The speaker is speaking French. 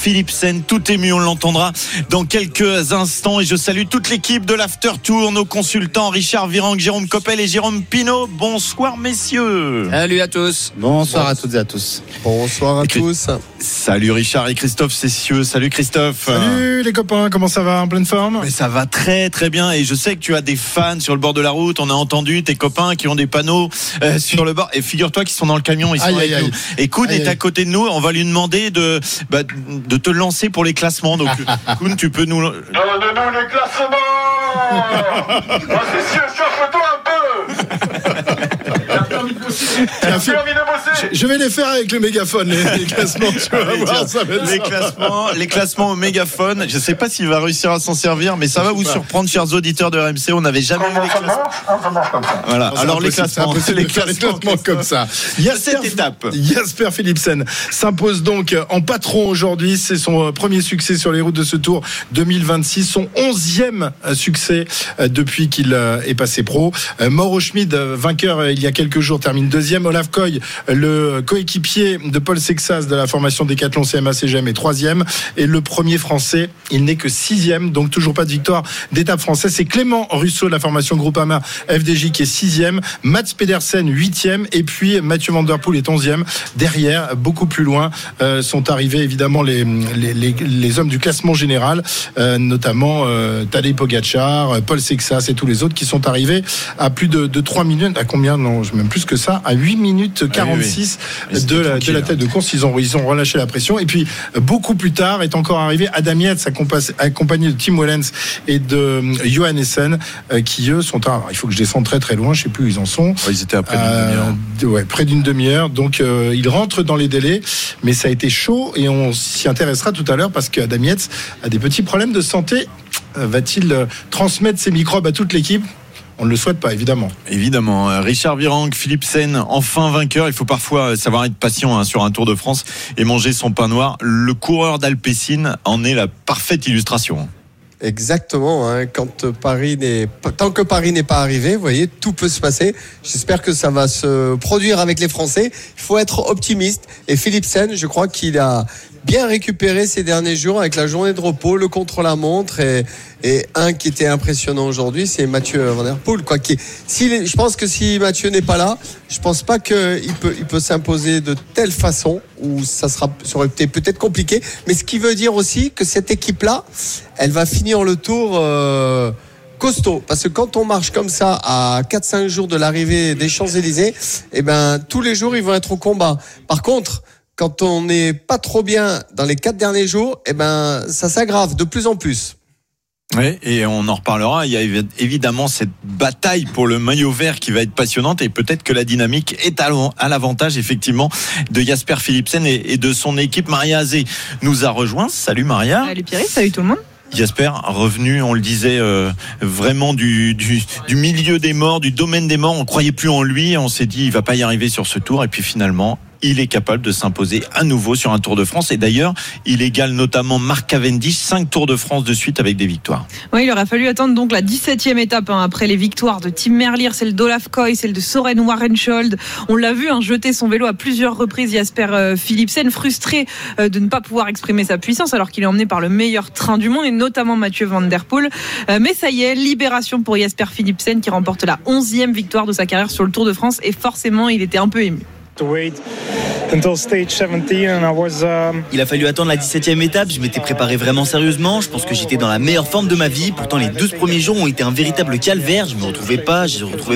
Philipsen. Tout ému, on l'entendra dans quelques instants. Et je salue toute l'équipe de l'After Tour, nos consultants Richard Virenque, Jérôme Coppel et Jérôme Pinault. Bonsoir messieurs. Salut à tous. Bonsoir à toutes et à tous. Bonsoir à tous. Salut Richard et Christophe Cessieux. Salut Christophe. Salut les copains, comment ça va? En pleine forme? Mais ça va très très bien et je sais que tu as des fans sur le bord de la route. On a entendu tes copains qui ont des panneaux sur le bord. Et figure-toi qu'ils sont dans le camion, ils sont avec nous. Et Koun est à côté de nous. On va lui demander de te lancer pour les classements. Donc Koun, tu peux nous... Donne-nous les classements. C'est sûr, chauffe-toi un peu. Je vais les faire avec le mégaphone, les classements. Tu vas voir, ça va être les classements au mégaphone. Je ne sais pas s'il va réussir à s'en servir, mais ça va vous surprendre, chers auditeurs de RMC. On n'avait jamais eu les classements. Ça marche comme ça. Voilà. Alors les classements, les classements comme ça. Cette étape. Jasper Philipsen s'impose donc en patron aujourd'hui. C'est son premier succès sur les routes de ce Tour 2026, son 11e succès depuis qu'il est passé pro. Mauro Schmid, vainqueur il y a quelques jours, termine deuxième. Olaf Koy, le coéquipier de Paul Sexas de la formation Décathlon CMA CGM, est troisième. Et le premier français, il n'est que sixième, donc toujours pas de victoire d'étape française. C'est Clément Russo de la formation Groupama FDJ qui est sixième. Mats Pedersen huitième, et puis Mathieu Van Der Poel est 11e. Derrière, beaucoup plus loin, sont arrivés évidemment les hommes du classement général, notamment Tadej Pogačar, Paul Sexas et tous les autres qui sont arrivés à plus de 3 minutes. À combien? Non, même plus que ça, à 8 minutes 46 de la tête de course. Ils ont relâché la pression. Et puis beaucoup plus tard est encore arrivé Adam Yates accompagné de Tim Wellens et de Johan Essen qui eux sont il faut que je descende très très loin, je sais plus où ils en sont. Ils étaient à près d'une demi-heure. Près d'une demi-heure. Donc ils rentrent dans les délais, mais ça a été chaud et on s'y intéressera tout à l'heure parce qu'Adam Yates a des petits problèmes de santé. Va-t-il transmettre ses microbes à toute l'équipe? On ne le souhaite pas, évidemment. Évidemment. Richard Virenque, Philipsen, enfin vainqueur. Il faut parfois savoir être patient sur un Tour de France et manger son pain noir. Le coureur d'Alpecin en est la parfaite illustration. Exactement, tant que Paris n'est pas arrivé, vous voyez, tout peut se passer. J'espère que ça va se produire avec les Français. Il faut être optimiste. Et Philipsen, je crois qu'il a bien récupéré ces derniers jours avec la journée de repos, le contre-la-montre et un qui était impressionnant aujourd'hui, c'est Mathieu Van Der Poel, quoi. Je pense que si Mathieu n'est pas là, je pense pas qu'il peut s'imposer de telle façon où ça aurait été peut-être compliqué. Mais ce qui veut dire aussi que cette équipe-là, elle va finir le Tour costaud, parce que quand on marche comme ça à 4-5 jours de l'arrivée des Champs-Élysées, tous les jours ils vont être au combat. Par contre, quand on n'est pas trop bien dans les 4 derniers jours, ça s'aggrave de plus en plus. Oui, et on en reparlera. Il y a évidemment cette bataille pour le maillot vert qui va être passionnante et peut-être que la dynamique est à l'avantage effectivement de Jasper Philipsen et de son équipe. Maria Azé nous a rejoint. Salut Maria. Salut Pierre, salut tout le monde. Jasper, revenu, on le disait, vraiment du milieu des morts, du domaine des morts. On ne croyait plus en lui. On s'est dit, il ne va pas y arriver sur ce tour. Et puis finalement, il est capable de s'imposer à nouveau sur un Tour de France. Et d'ailleurs, il égale notamment Mark Cavendish, 5 Tours de France de suite avec des victoires. Oui, il aura fallu attendre donc la 17e étape après les victoires de Tim Merlier, celle d'Olaf Koy, celle de Søren Warenschold. On l'a vu jeter son vélo à plusieurs reprises. Jasper Philipsen, frustré de ne pas pouvoir exprimer sa puissance alors qu'il est emmené par le meilleur train du monde et notamment Mathieu Van Der Poel. Mais ça y est, libération pour Jasper Philipsen qui remporte la 11e victoire de sa carrière sur le Tour de France et forcément, il était un peu ému. Il a fallu attendre la 17e étape. Je m'étais préparé vraiment sérieusement. Je pense que j'étais dans la meilleure forme de ma vie. Pourtant, les 12 premiers jours ont été un véritable calvaire. Je me retrouvais pas